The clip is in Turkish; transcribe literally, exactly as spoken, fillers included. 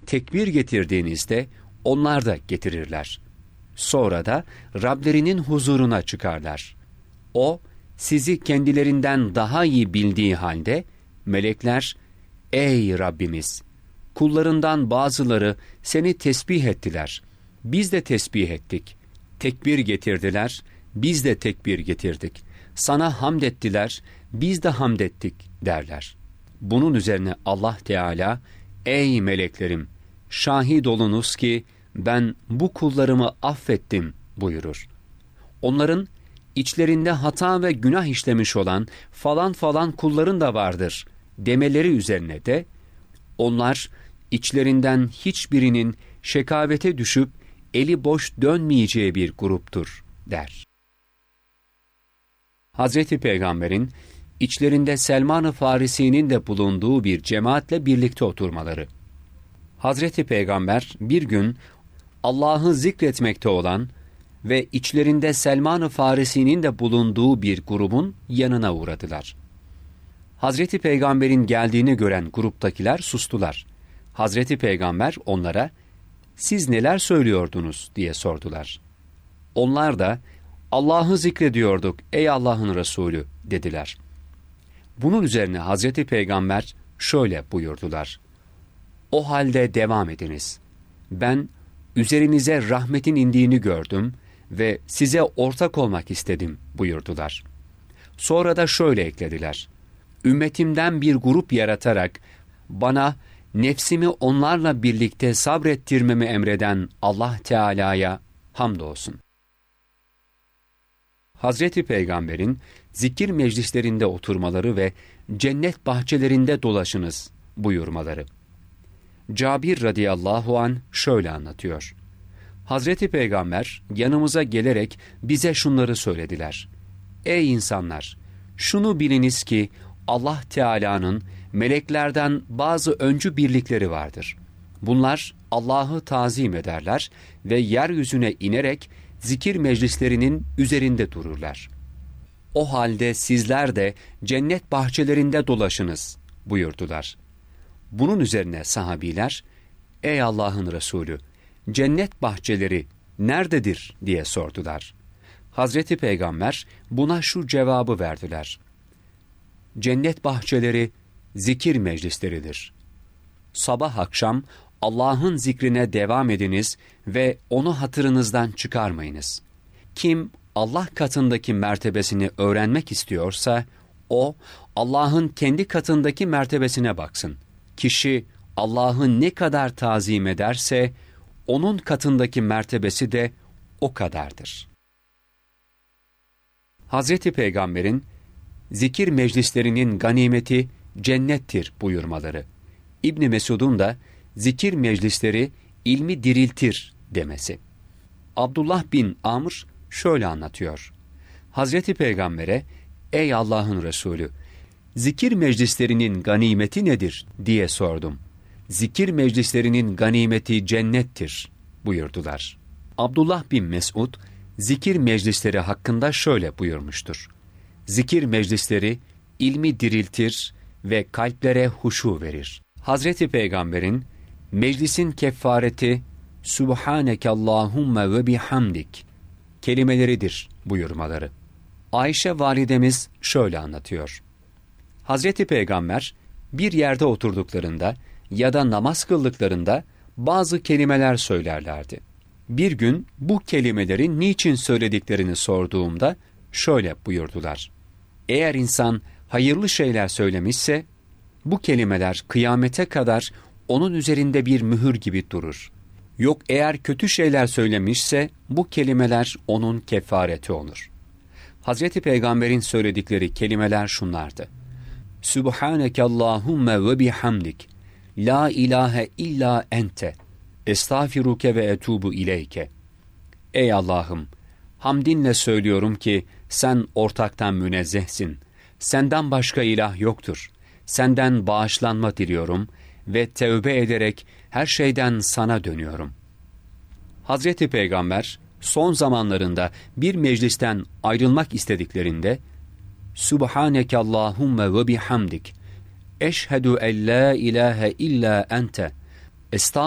tekbir getirdiğinizde onlar da getirirler. Sonra da Rablerinin huzuruna çıkarlar. O, sizi kendilerinden daha iyi bildiği halde, melekler, ''Ey Rabbimiz! Kullarından bazıları seni tesbih ettiler. Biz de tesbih ettik. Tekbir getirdiler, biz de tekbir getirdik. Sana hamd ettiler, biz de hamd ettik.'' derler. Bunun üzerine Allah Teala, ''Ey meleklerim! Şahit olunuz ki ben bu kullarımı affettim.'' buyurur. Onların içlerinde hata ve günah işlemiş olan falan falan kulların da vardır demeleri üzerine de onlar içlerinden hiçbirinin şekavete düşüp eli boş dönmeyeceği bir gruptur der. Hazreti Peygamber'in içlerinde Selman-ı Farisi'nin de bulunduğu bir cemaatle birlikte oturmaları. Hazreti Peygamber bir gün Allah'ı zikretmekte olan ve içlerinde Selman-ı Farisi'nin de bulunduğu bir grubun yanına uğradılar. Hazreti Peygamber'in geldiğini gören gruptakiler sustular. Hazreti Peygamber onlara, "Siz neler söylüyordunuz?" diye sordular. Onlar da, "Allah'ı zikrediyorduk ey Allah'ın Resulü," dediler. Bunun üzerine Hazreti Peygamber şöyle buyurdular: "O halde devam ediniz. Ben üzerinize rahmetin indiğini gördüm ve size ortak olmak istedim," buyurdular. Sonra da şöyle eklediler: "Ümmetimden bir grup yaratarak bana nefsimi onlarla birlikte sabrettirmemi emreden Allah Teala'ya hamdolsun." Hazreti Peygamber'in zikir meclislerinde oturmaları ve cennet bahçelerinde dolaşınız buyurmaları. Cabir radıyallahu anh şöyle anlatıyor: Hazreti Peygamber yanımıza gelerek bize şunları söylediler: "Ey insanlar! Şunu biliniz ki Allah Teala'nın meleklerden bazı öncü birlikleri vardır. Bunlar Allah'ı tazim ederler ve yeryüzüne inerek zikir meclislerinin üzerinde dururlar. O halde sizler de cennet bahçelerinde dolaşınız," buyurdular. Bunun üzerine sahabiler, "Ey Allah'ın Resulü, cennet bahçeleri nerededir?" diye sordular. Hazreti Peygamber buna şu cevabı verdiler: "Cennet bahçeleri zikir meclisleridir. Sabah akşam Allah'ın zikrine devam ediniz ve onu hatırınızdan çıkarmayınız. Kim Allah katındaki mertebesini öğrenmek istiyorsa, o Allah'ın kendi katındaki mertebesine baksın. Kişi Allah'ı ne kadar tazim ederse, onun katındaki mertebesi de o kadardır." Hazreti Peygamber'in zikir meclislerinin ganimeti cennettir buyurmaları, İbn Mesud'un da zikir meclisleri ilmi diriltir demesi. Abdullah bin Amr şöyle anlatıyor: Hazreti Peygamber'e, "Ey Allah'ın Resulü, zikir meclislerinin ganimeti nedir?" diye sordum. "Zikir meclislerinin ganimeti cennettir," buyurdular. Abdullah bin Mesud, zikir meclisleri hakkında şöyle buyurmuştur: "Zikir meclisleri ilmi diriltir ve kalplere huşu verir." Hazreti Peygamber'in meclisin kefareti "Subhaneke Allahümme ve bihamdik" kelimeleridir buyurmaları. Ayşe validemiz şöyle anlatıyor: Hazreti Peygamber bir yerde oturduklarında ya da namaz kıldıklarında bazı kelimeler söylerlerdi. Bir gün bu kelimeleri niçin söylediklerini sorduğumda şöyle buyurdular: "Eğer insan hayırlı şeyler söylemişse, bu kelimeler kıyamete kadar onun üzerinde bir mühür gibi durur. Yok eğer kötü şeyler söylemişse, bu kelimeler onun kefareti olur." Hazreti Peygamber'in söyledikleri kelimeler şunlardı: "Subhaneke Allahümme ve bihamdik, la ilahe illa ente, estağfiruke ve etubu ileyke." Ey Allah'ım! Hamdinle söylüyorum ki sen ortaktan münezzehsin. Senden başka ilah yoktur. Senden bağışlanma diliyorum ve tevbe ederek her şeyden sana dönüyorum. Hazreti Peygamber son zamanlarında bir meclisten ayrılmak istediklerinde "Subhaneke Allahümme ve bihamdik, eşhedü en la ilahe illa ente,